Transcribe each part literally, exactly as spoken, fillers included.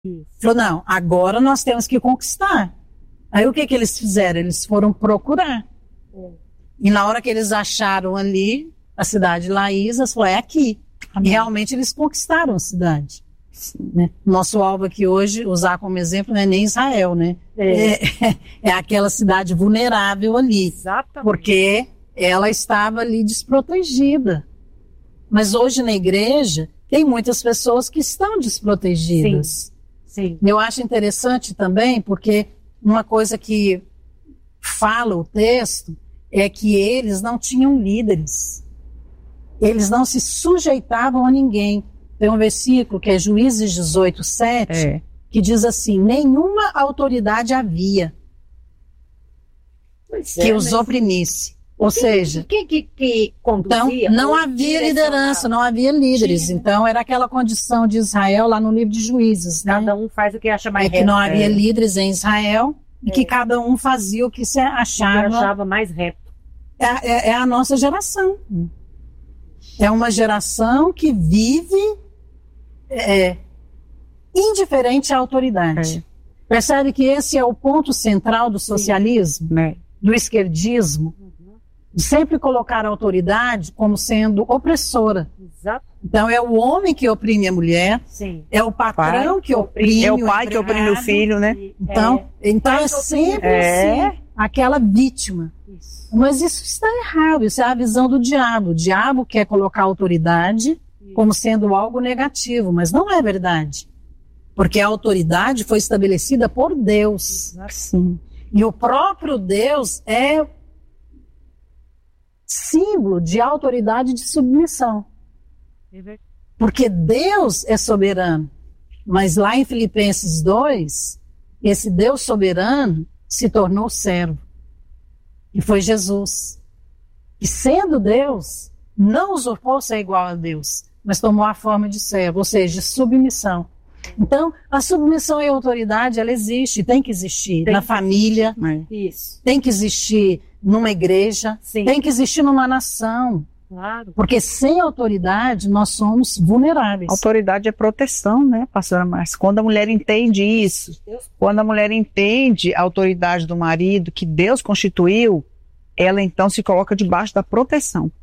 Falou, não, agora nós temos que conquistar. Aí o que que eles fizeram? Eles foram procurar. É. E na hora que eles acharam ali a cidade de Laísas, falou, é aqui. E realmente eles conquistaram a cidade. Né? Nosso alvo aqui hoje, usar como exemplo, não é nem Israel, né? É, é, é aquela cidade vulnerável ali. Exatamente. Porque ela estava ali desprotegida. Mas hoje na igreja, tem muitas pessoas que estão desprotegidas. Sim. Sim. Eu acho interessante também, porque uma coisa que fala o texto é que eles não tinham líderes. Eles não se sujeitavam a ninguém. Tem um versículo que é Juízes dezoito, sete, é. que diz assim, nenhuma autoridade havia pois que é, os oprimisse. Ou que, seja, que, que, que conduzia, então, não havia liderança, não havia líderes. Tinha. Então, era aquela condição de Israel lá no livro de Juízes. Né? Cada um faz o que acha mais é reto. Que não havia é. líderes em Israel é. e que cada um fazia o que se achava, que achava mais reto. É, é, é a nossa geração. É uma geração que vive é, indiferente à autoridade. É. Percebe que esse é o ponto central do socialismo, é. do esquerdismo. De sempre colocar a autoridade como sendo opressora. Exato. Então é o homem que oprime a mulher, Sim. é o patrão pai, que oprime é o pai o que oprime o filho, né? Então é, então é sempre é. Assim, aquela vítima. Isso. Mas isso está errado, isso é a visão do diabo. O diabo quer colocar a autoridade isso. como sendo algo negativo, mas não é verdade. Porque a autoridade foi estabelecida por Deus. Assim. E o próprio Deus é símbolo de autoridade e de submissão. Porque Deus é soberano. Mas lá em Filipenses dois, esse Deus soberano se tornou servo. E foi Jesus. E sendo Deus, não usurpou ser igual a Deus, mas tomou a forma de servo, ou seja, de submissão. Então, a submissão e a autoridade, ela existe, tem que existir tem na que família, Isso. tem que existir numa igreja, Sim. tem que existir numa nação. Claro. Porque sem autoridade, nós somos vulneráveis. Autoridade é proteção, né, pastora Márcia? Quando a mulher entende isso, quando a mulher entende a autoridade do marido, que Deus constituiu, ela então se coloca debaixo da proteção.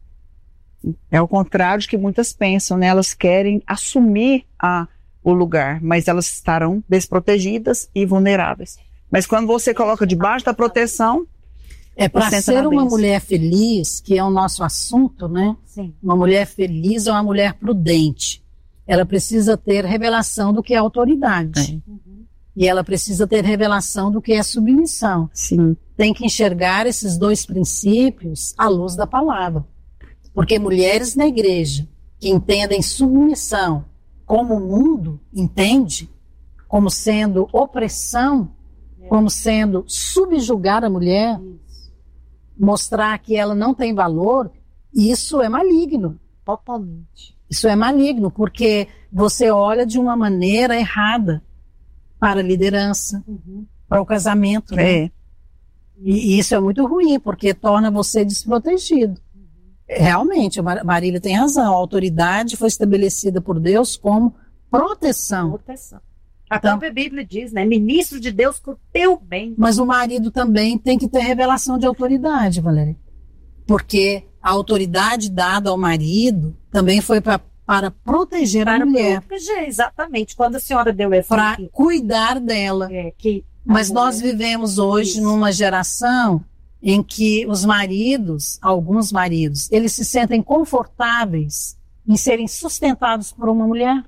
É o contrário de que muitas pensam, né? Elas querem assumir a o lugar, mas elas estarão desprotegidas e vulneráveis. Mas quando você coloca debaixo da proteção, é para ser uma mulher feliz, que é o nosso assunto, né? Sim. Uma mulher feliz é uma mulher prudente. Ela precisa ter revelação do que é autoridade. É. Uhum. E ela precisa ter revelação do que é submissão. Sim. Tem que enxergar esses dois princípios à luz da palavra. Porque mulheres na igreja que entendem submissão como o mundo entende, como sendo opressão, é. como sendo subjugar a mulher, isso. mostrar que ela não tem valor, isso é maligno. Totalmente. Isso é maligno, porque você olha de uma maneira errada para a liderança, uhum. para o casamento. É. Né? E, e isso é muito ruim, porque torna você desprotegido. Realmente, a Marília tem razão, a autoridade foi estabelecida por Deus como proteção. Proteção. A então, própria Bíblia diz, né? Ministro de Deus com o teu bem. Mas o marido também tem que ter revelação de autoridade, Valéria. Porque a autoridade dada ao marido também foi pra, para proteger para a mulher. Para proteger, exatamente. Quando a senhora deu essa... Para cuidar dela. É, que Mas mulher... nós vivemos hoje Isso. numa geração em que os maridos, alguns maridos, eles se sentem confortáveis em serem sustentados por uma mulher,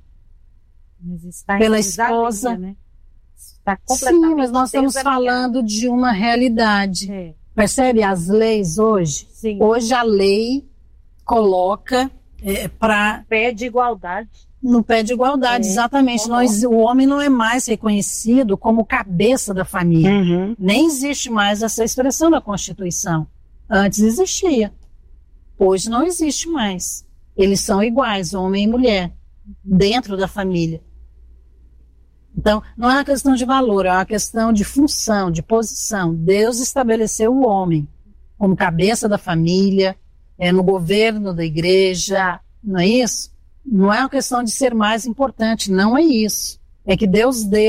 mas está pela esposa. Linha, né? Está completamente Sim, mas nós estamos falando de uma realidade. É. Percebe as leis hoje? Sim. Hoje a lei coloca é, para... Pé de igualdade. No pé de igualdade, é, exatamente. Nós, o homem não é mais reconhecido como cabeça da família. Uhum. Nem existe mais essa expressão na Constituição. Antes existia. Hoje não existe mais. Eles são iguais, homem e mulher, dentro da família. Então, não é uma questão de valor, é uma questão de função, de posição. Deus estabeleceu o homem como cabeça da família, é, no governo da igreja, não é isso? Não é uma questão de ser mais importante, não é isso. É que Deus deu